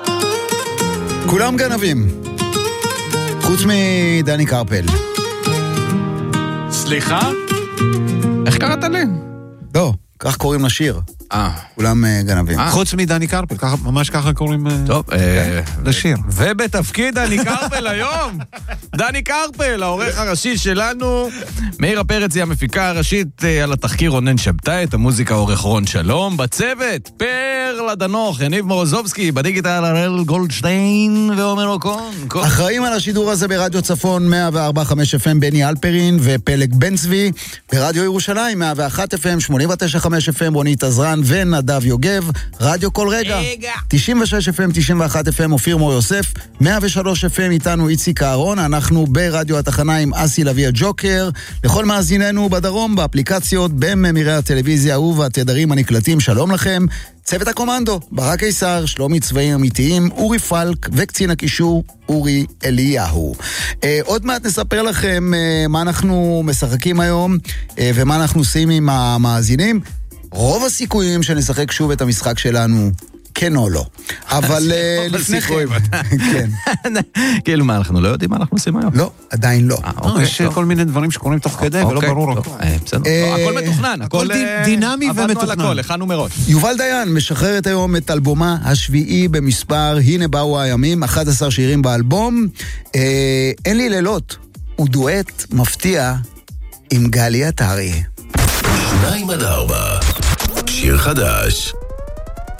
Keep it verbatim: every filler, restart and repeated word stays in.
כולם גנבים. חוץ מדני קרפל. סליחה? איך קראת לי? לא, כך קוראים לשיר. אה. כולם גנבים. חוץ מדני קרפל, ממש ככה קוראים לשיר. ובתפקיד דני קרפל היום, דני קרפל, העורך הראשי שלנו, מאירה פרץ היא המפיקה הראשית על התחקיר רונן שבתאי, את המוזיקה עורך רון שלום, בצוות, פרלה דנוך, יניב מורוזובסקי, בדיגיטל הראל גולדשטיין ועומר אוקון. אחראים על השידור הזה ברדיו צפון מאה וארבע נקודה חמש אף אם בני אלפרין ופלג בן צבי, ברדיו ירושלים מאה ואחת אף אם, שמונים ותשע נקודה חמש אף אם רונית עזרן ונדב יוגב, רדיו כל רגע, תשעים ושש אף אם, תשעים ואחת אף אם, אופיר מור יוסף, מאה ושלוש אף אם איתנו איציק אהרון, אנחנו ברדיו התחנה עם אסי לוי הג'וקר, לכל מאזיננו בדרום, באפליקציות, בממירי הטלוויזיה ובתדרים הנקלטים, שלום לכם, צוות הקומנדו, ברק קיסר, שלומי צבעים אמיתיים, אורי פלק וקצין הקישור, אורי אליהו. אה, עוד מעט נספר לכם אה, מה אנחנו משחקים היום, אה, ומה אנחנו עושים עם המאזינים, רוב הסיכויים שנשחק שוב את המשחק שלנו, כן או לא. אבל לפני כן. כן. כאילו מה, אנחנו לא יודעים מה אנחנו עושים היום? לא, עדיין לא. יש כל מיני דברים שקורים תוך כדי ולא ברור הכל. הכל מתוכנן, הכל דינמי ומתוכנן. עבדנו על הכל, הכנו מראש. יובל דיין משחררת היום את אלבומה השביעי במספר, הנה באו הימים, אחד עשר שירים באלבום. אין לי לילות, הוא דואט מפתיע עם גלי עטרי. שניים עד ארבע, שיר חדש.